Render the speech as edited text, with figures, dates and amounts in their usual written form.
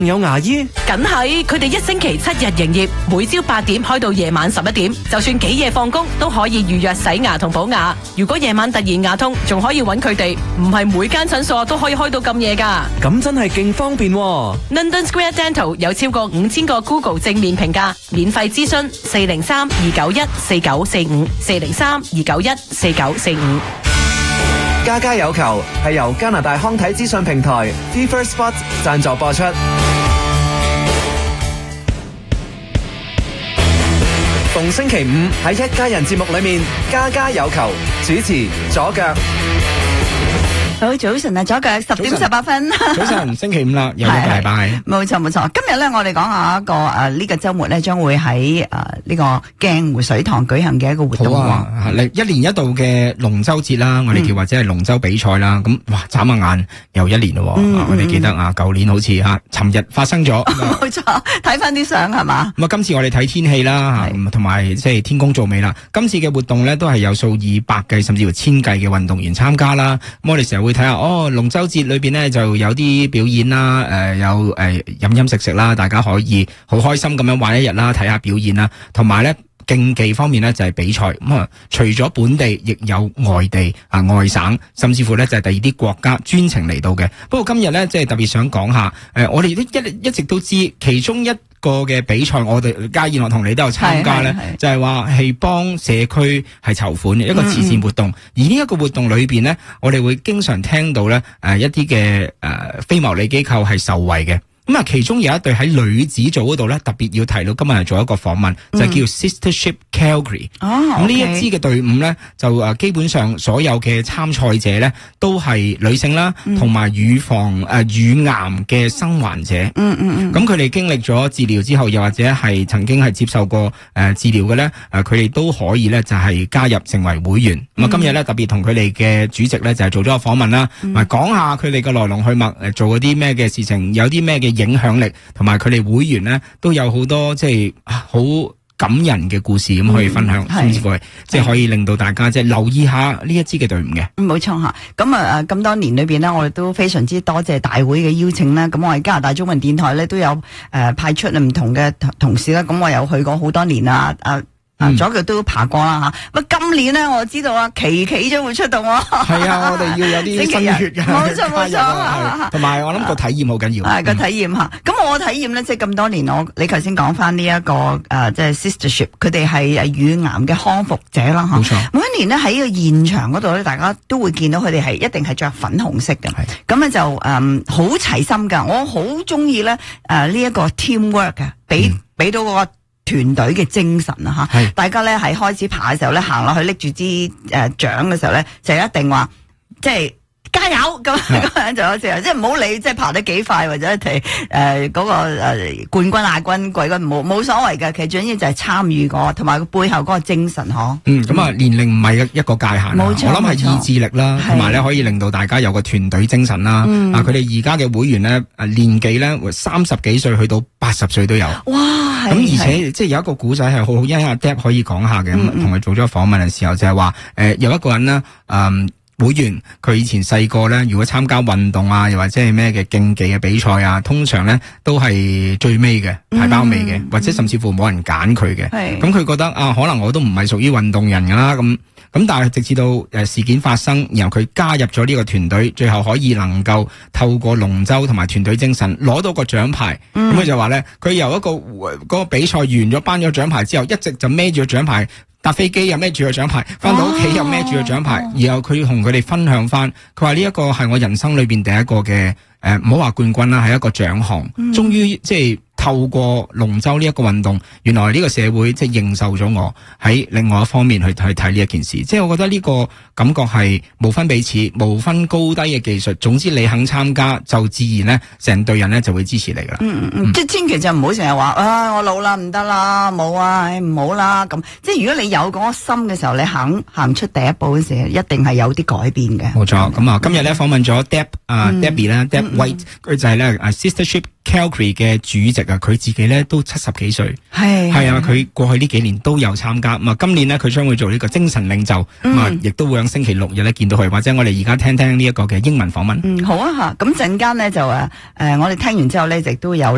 有牙醫？ 梗係，佢哋一星期7日營業，每朝8點開到夜晚11點，就算幾夜放工都可以預約洗牙同補牙。如果夜晚突然牙痛，仲可以揾佢哋，唔係每間診所都可以開到咁夜㗎。 咁真係勁方便喎。 London Square Dental 有超過5000個 Google 正面評價，免費諮詢403-291-4945 403-291-4945。 家家有球係由加拿大康體資訊平台 FIFA Sports 贊助播出。逢星期五喺一家人節目裏面，家家有球，主持左腳。 好，早晨啊，左腳10點18分。 早晨，星期五啦，又一個禮拜。 冇錯冇錯，今日咧我哋講下一個呢個週末咧將會喺呢個鏡湖水塘舉行嘅一個活動。 好啊，一年一度嘅龍舟節啦，我哋叫或者係龍舟比賽啦。咁哇，眨下眼又一年咯。我哋記得啊，舊年好似尋日發生咗。 冇錯，睇翻啲相係嘛。 咁啊，今次我哋睇天氣啦，同埋即係天公造美啦。今次嘅活動咧都係有數以百計甚至乎千計嘅運動員參加啦。咁我哋成日會睇下龍舟節裏邊咧就有啲表演啦，有飲食啦，大家可以好開心咁樣玩一日啦，睇下表演啦，同埋咧競技方面咧就係比賽。咁啊，除咗本地，亦有外地外省，甚至乎咧就係第二啲國家專程嚟到嘅。不過今日咧即係特別想講下，我哋一直都知其中一個嘅比賽，我哋家燕我同你都有參加咧，就係話係幫社區係籌款嘅一個慈善活動。而呢一個活動裏邊咧，我哋會經常聽到咧一啲嘅非牟利機構係受惠嘅。咁啊，其中有一隊喺女子組嗰度咧，特別要提到今日係做一個訪問，就係叫 Sistership Calgary。咁呢一支嘅隊伍咧，就基本上所有嘅參賽者咧，都係女性啦，同埋乳癌嘅生還者。咁佢哋經歷咗治療之後，又或者係曾經係接受過治療嘅咧，佢哋都可以咧就係加入成為會員。咁啊，今日咧特別同佢哋嘅主席咧就係做咗個訪問啦，同埋講下佢哋嘅來龍去脈，做嗰啲咩嘅事情，有啲咩嘅影響力，同埋佢哋會員咧都有好多即係好感人嘅故事咁可以分享，甚至乎即係可以令到大家即係留意下呢一支嘅隊伍嘅。 冇錯吓，咁咁多年裏邊呢，我哋都非常之多謝大會嘅邀請啦。咁我哋加拿大中文電台咧都有派出唔同嘅同事啦。咁我有去過好多年啦。左腳都爬過啦吓，今年咧我知道琪將會出動喎。係啊，我哋要有啲新血嘅。 冇錯。同埋我諗個體驗好緊要。 係個體驗吓。咁我體驗咧，即係咁多年，你頭先講翻呢一個即係 Sistership， 佢哋係乳癌嘅康復者啦吓。冇錯。每一年咧喺個現場嗰度咧，大家都會見到佢哋係一定係着粉紅色嘅。係。咁咧就好齊心噶，我好中意咧呢一個 teamwork 嘅，俾到個團隊嘅精神啊吓，大家咧喺開始爬嘅時候咧，行落去拎住支獎嘅時候咧，就一定話即係加油咁樣就好似即係唔好理即係爬得幾快或者嗰個冠軍亞軍季軍冇所謂嘅，其實最緊要就係參與過同埋個背後嗰個精神嗬。咁啊年齡唔係一個界限，我諗係意志力啦，同埋咧可以令到大家有個團隊精神啦。佢哋而家嘅會員咧年紀咧30幾歲去到80歲都有。哇！咁而且即係有一個古仔係好好，因為阿 Deb 可以講下嘅，同佢做咗訪問嘅時候就係話有一個人咧會員佢以前細個咧，如果參加運動啊，又或者係咩嘅競技嘅比賽啊，通常咧都係最尾嘅，排包尾嘅，或者甚至乎冇人揀佢嘅。咁佢覺得可能我都唔係屬於運動人噶啦，咁但係直至到事件發生，然後佢加入咗呢個團隊，最後可以能夠透過龍舟同埋團隊精神攞到個獎牌。咁佢就話咧，佢由嗰個比賽完咗頒咗獎牌之後，一直就孭住個獎牌。搭飛機又孭住個獎牌，翻到屋企又孭住個獎牌，然後佢同佢哋分享翻，佢話呢一個係我人生裏邊第一個嘅唔好話冠軍啦，係一個獎項，終於即係透過龍舟呢一個運動，原來呢個社會即係認受咗我喺另外一方面去睇呢一件事，即係我覺得呢個感覺係無分彼此，無分高低嘅技術，總之你肯參加，就自然咧成隊人咧就會支持你噶啦。 即係千祈就唔好成日話我老啦唔得啦，冇唔好啦咁。即係如果你有嗰個心嘅時候，你肯行出第一步嘅時候，一定係有啲改變嘅。冇錯。 咁今日咧訪問咗 Debbie 啦，Deb White，佢就係咧Sistership Calgary 嘅主席啊，佢自己咧都70幾歲，係啊，佢過去呢幾年都有參加，咁啊今年咧佢將會做呢個精神領袖，咁啊亦都會喺星期6日咧見到佢，或者我哋而家聽聽呢一個嘅英文訪問。 好啊吓，咁陣間咧就我哋聽完之後咧亦都有。